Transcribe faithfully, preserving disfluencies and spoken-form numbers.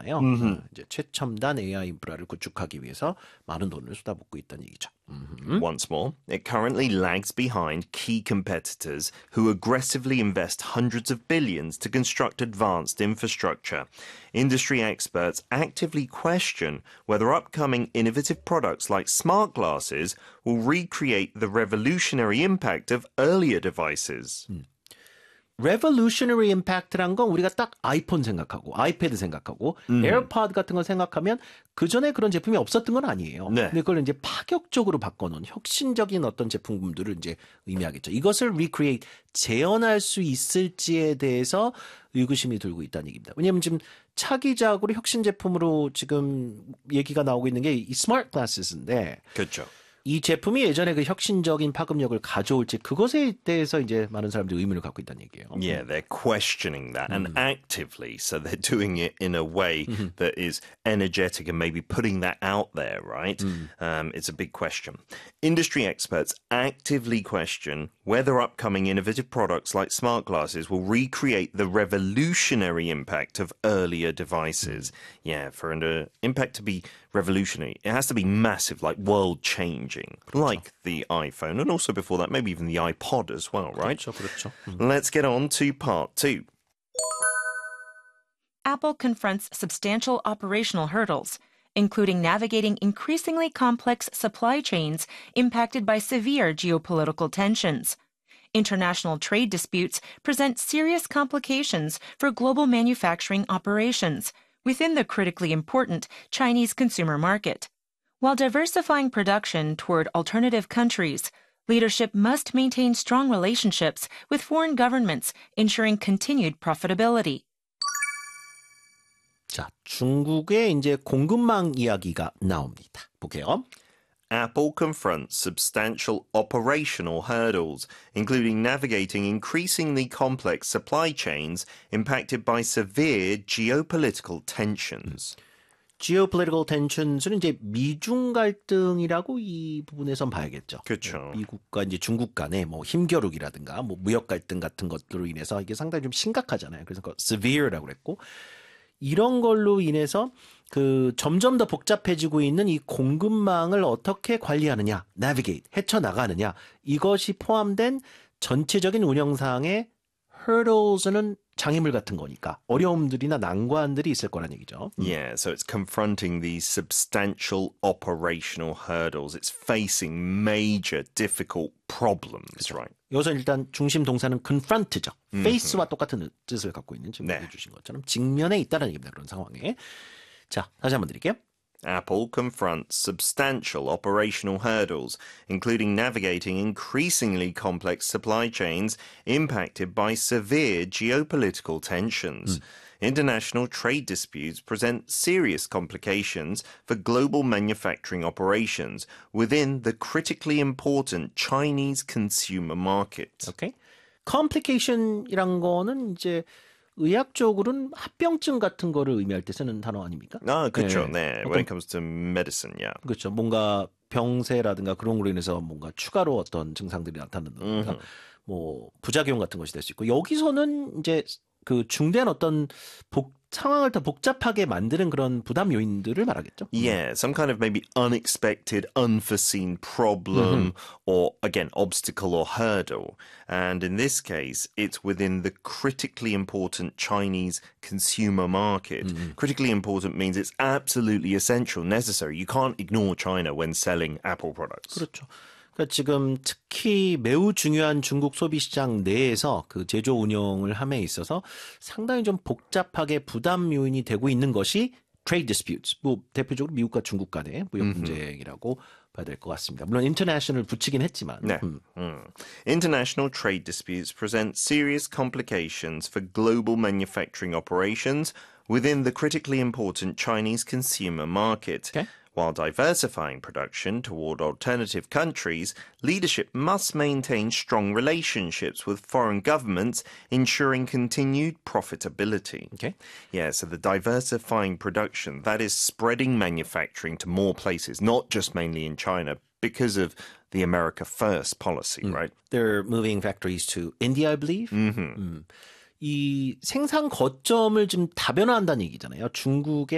있잖아요. 음. 이제 최첨단 에이아이 인프라를 구축하기 위해서 많은 돈을 쏟아붓고 있다는 얘기죠. 음. Once more, it currently lags behind key competitors who aggressively invest hundreds of billions to construct advanced infrastructure. Industry experts actively question whether upcoming innovative products like smart glasses will recreate the revolutionary impact of earlier devices. 음. revolutionary impact란 건 우리가 딱 아이폰 생각하고 아이패드 생각하고 음. 에어팟 같은 거 생각하면 그전에 그런 제품이 없었던 건 아니에요. 네. 근데 그걸 이제 파격적으로 바꿔놓은 혁신적인 어떤 제품들을 이제 의미하겠죠. 이것을 recreate, 재현할 수 있을지에 대해서 의구심이 들고 있다는 얘기입니다. 왜냐하면 지금 차기작으로 혁신 제품으로 지금 얘기가 나오고 있는 게 이 스마트 글라스인데 그렇죠. 이 제품이 예전에 그 혁신적인 파급력을 가져올지 그것에 대해서 이제 많은 사람들이 의문을 갖고 있다는 얘기예요. Yeah, they're questioning that and actively. So they're doing it in a way that is energetic and maybe putting that out there, right? Um, it's a big question. Industry experts actively question whether upcoming innovative products like smart glasses will recreate the revolutionary impact of earlier devices. Yeah, for an uh, impact to be revolutionary, it has to be massive, like world-changing, 그렇죠. like the iPhone, and also before that, maybe even the iPod as well, right? 그렇죠, 그렇죠. Let's get on to part two. Apple confronts substantial operational hurdles, including navigating increasingly complex supply chains impacted by severe geopolitical tensions. International trade disputes present serious complications for global manufacturing operations within the critically important Chinese consumer market. While diversifying production toward alternative countries, leadership must maintain strong relationships with foreign governments, ensuring continued profitability. 자, 중국의 이제 공급망 이야기가 나옵니다. 볼게요. Apple confronts substantial operational hurdles, including navigating increasingly complex supply chains impacted by severe geopolitical tensions. geopolitical tentions는 이제 미중 갈등이라고 이 부분에선 봐야겠죠. 그렇죠. 미국과 이제 중국 간의 뭐 힘겨루기라든가 뭐 무역 갈등 같은 것들로 인해서 이게 상당히 좀 심각하잖아요. 그래서 그 severe라고 그랬고 이런 걸로 인해서 그 점점 더 복잡해지고 있는 이 공급망을 어떻게 관리하느냐, navigate, 헤쳐나가느냐 이것이 포함된 전체적인 운영상의 hurdles는 장애물 같은 거니까 어려움들이나 난관들이 있을 거란 얘기죠. Yeah, so it's confronting these substantial operational hurdles. It's facing major difficult problems, 그렇죠. right? 여기서 일단 중심 동사는 confront죠. face와 똑같은 뜻을 갖고 있는 지금 네. 해주신 것처럼 직면에 있다는 얘기입니다. 그런 상황에. 자, 다시 한번 드릴게요. Apple confronts substantial operational hurdles, including navigating increasingly complex supply chains impacted by severe geopolitical tensions. International trade disputes present serious complications for global manufacturing operations within the critically important Chinese consumer market. 오케이. complication이란 거는 이제 의학적으로는 합병증 같은 거를 의미할 때 쓰는 단어 아닙니까? 아, 그렇죠. 네. 네. When it comes to medicine, yeah. 그렇죠. 뭔가 병세라든가 그런 거로 인해서 뭔가 추가로 어떤 증상들이 나타난다든가 뭐 부작용 같은 것이 될 수 있고 여기서는 이제 그 중대한 어떤 복 상황을 더 복잡하게 만드는 그런 부담 요인들을 말하겠죠. Yeah, some kind of maybe unexpected, unforeseen problem mm-hmm. or, again, obstacle or hurdle. And in this case, it's within the critically important Chinese consumer market. Mm-hmm. Critically important means it's absolutely essential, necessary. You can't ignore China when selling Apple products. 그렇죠. 그러니까 지금 특히 매우 중요한 중국 소비시장 내에서 그 제조 운영을 함에 있어서 상당히 좀 복잡하게 부담 요인이 되고 있는 것이 trade disputes. 뭐 대표적으로 미국과 중국 간의 무역 분쟁이라고 봐야 될 것 같습니다. 물론 international 붙이긴 했지만. 네. 음. Mm. International trade disputes present serious complications for global manufacturing operations within the critically important Chinese consumer market. Okay. While diversifying production toward alternative countries, leadership must maintain strong relationships with foreign governments, ensuring continued profitability. Okay. Yeah, so the diversifying production, that is spreading manufacturing to more places, not just mainly in China, because of the America First policy, mm. right? They're moving factories to India, I believe. Mm-hmm. 음. 이 생산 거점을 좀 다변화한다는 얘기잖아요. 중국의